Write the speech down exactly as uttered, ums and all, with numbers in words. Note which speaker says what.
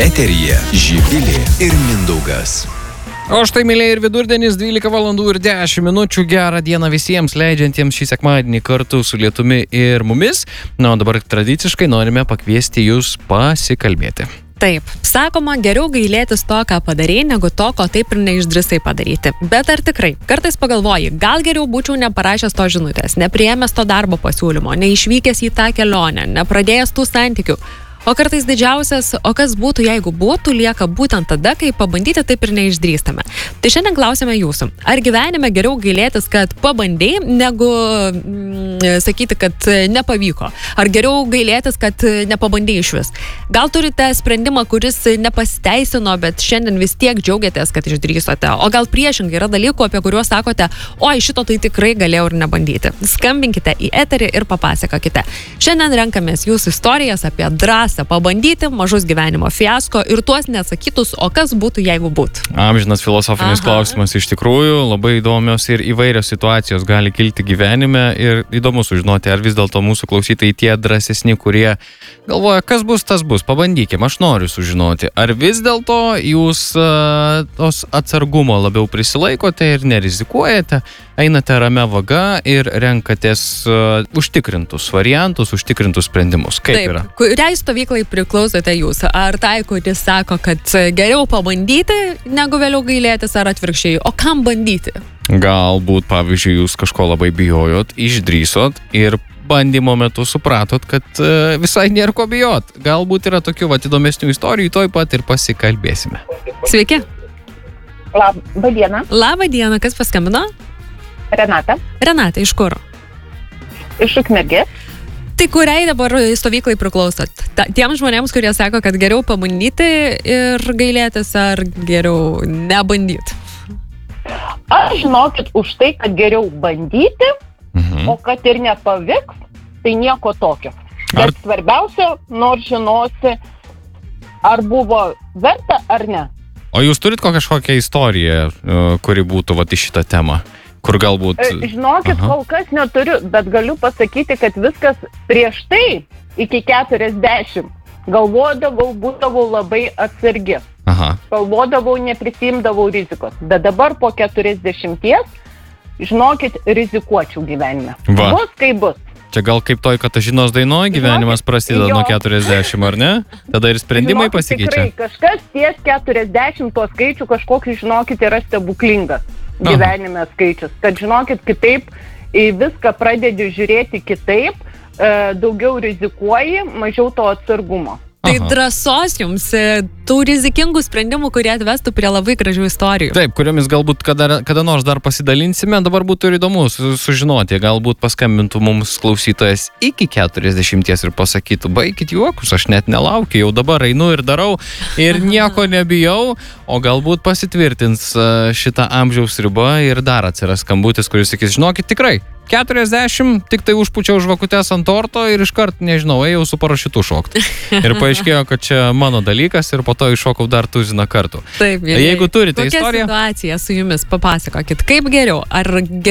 Speaker 1: Eteryje Živilė ir Mindaugas.
Speaker 2: O štai, mėlyje, ir vidurdienis, dvylika valandų ir dešimt minučių. Gerą dieną visiems leidžiantiems šį sekmadienį kartu su lietumi ir mumis. Na, o dabar tradiciškai norime pakviesti jūs pasikalbėti.
Speaker 3: Taip, sakoma, geriau gailėtis to, ką padarei, negu to, ko taip ir neišdrįsai padaryti. Bet ar tikrai? Kartais pagalvoji, gal geriau būčiau neparašęs to žinutės, nepriėmęs to darbo pasiūlymo, neišvykęs į tą kelionę, nepradėjęs tų santykių. O kartais didžiausias, o kas būtų, jeigu būtų, lieka būtent tada, kai pabandyti taip ir neišdrįstame. Tai šiandien klausime jūsų, ar gyvenime geriau gailėtis, kad pabandėjai, negu mm, sakyti, kad nepavyko? Ar geriau gailėtis, kad nepabandėjai iš vis? Gal turite sprendimą, kuris nepasiteisino, bet šiandien vis tiek džiaugiatės, kad išdrįsote? O gal priešingai yra dalykų, apie kuriuos sakote, oi, šito tai tikrai galėjau ir nebandyti? Skambinkite į eterį ir papasakokite. Šiandien renkamės jūsų istorijas apie drąsą pabandyti, mažus gyvenimo fiasko ir tuos neatsakytus, o kas būtų, jeigu būtų.
Speaker 2: Amžinas filosofinis Aha. klausimas iš tikrųjų, labai įdomios ir įvairios situacijos gali kilti gyvenime ir įdomu sužinoti, ar vis dėlto mūsų klausytojai tie drąsesni, kurie galvoja, kas bus, tas bus, pabandykime, aš noriu sužinoti, ar vis dėlto jūs uh, tos atsargumo labiau prisilaikote ir nerizikuojate, einate ramia vaga ir renkatės uh, užtikrintus variantus, užtikrintus sprendimus. Kaip
Speaker 3: Taip,
Speaker 2: yra?
Speaker 3: Kuriai stovyklai priklausote jūs? Ar tai, kuris sako, kad geriau pabandyti, negu vėliau gailėtis, ar atvirkščiai? O kam bandyti?
Speaker 2: Galbūt, pavyzdžiui, jūs kažko labai bijojot, išdrįsot ir bandymo metu supratot, kad uh, visai nėra ko bijot. Galbūt yra tokių vat įdomesnių istorijų, toj pat ir pasikalbėsime.
Speaker 3: Sveiki.
Speaker 4: Labą dieną.
Speaker 3: Labą dieną, kas paskambino?
Speaker 4: Renata.
Speaker 3: Renata, iš kur?
Speaker 4: Iš Ukmergės.
Speaker 3: Tai kuriai dabar stovyklai priklausot? Ta, tiems žmonėms, kurie sako, kad geriau pabandyti ir gailėtis, ar geriau nebandyti?
Speaker 4: Aš žinokit už tai, kad geriau bandyti, mhm. o kad ir nepavyks, tai nieko tokio. Bet ar... svarbiausia, nors žinosi, ar buvo verta ar ne.
Speaker 2: O jūs turit kažkokią istoriją, kuri būtų vat į šitą temą? Kur galbūt...
Speaker 4: Žinokit, Aha. kol kas neturiu, bet galiu pasakyti, kad viskas prieš tai, iki keturiasdešimt, galvodavau, būdavau labai atsargi.
Speaker 2: Aha.
Speaker 4: Galvodavau, neprisimdavau rizikos. Bet dabar po keturiasdešimties, žinokit, rizikuočiau gyvenime.
Speaker 2: Va.
Speaker 4: Bus kaip bus.
Speaker 2: Čia gal kaip toj Katažinos dainoj gyvenimas prasideda nuo keturiasdešimt, ar ne? Tada ir sprendimai
Speaker 4: žinokit,
Speaker 2: pasikeičia.
Speaker 4: Tikrai, kažkas ties keturiasdešimt to skaičių kažkokį, žinokit, yra stebuklingas gyvenime skaičius. Kad, žinokit, kitaip į viską pradedi žiūrėti kitaip, daugiau rizikuoji, mažiau to atsargumo.
Speaker 3: Tai
Speaker 2: Aha.
Speaker 3: drąsos jums, tų rizikingų sprendimų, kurie atvestų prie labai gražių istorijų.
Speaker 2: Taip, kuriomis galbūt kada, kada nors dar pasidalinsime, dabar būtų ir įdomu sužinoti, galbūt paskambintų mums klausytojas iki keturiasdešimties ir pasakytų, baikit juokus, aš net nelaukiu, jau dabar einu ir darau ir nieko nebijau, o galbūt pasitvirtins šitą amžiaus ribą ir dar atsiras skambutis, kuris sakys, žinokit, tikrai, keturiasdešimt, tik tai užpučiau žvakutes ant torto ir iškart, nežinau, ėjau su parašiutu šokti. Ir paaiškėjo, kad čia mano dalykas ir po to iššokau dar tuziną kartų.
Speaker 3: Taip,
Speaker 2: jeigu turite
Speaker 3: Kokia
Speaker 2: istoriją...
Speaker 3: Kokia situacija su jumis, papasakokit, kaip geriau, ar